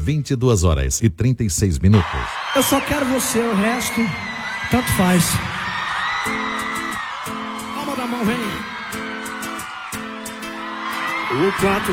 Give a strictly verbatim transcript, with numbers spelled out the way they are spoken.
vinte e duas horas e trinta e seis minutos. Eu só quero você, o resto, tanto faz. Palma da mão, vem. O quatro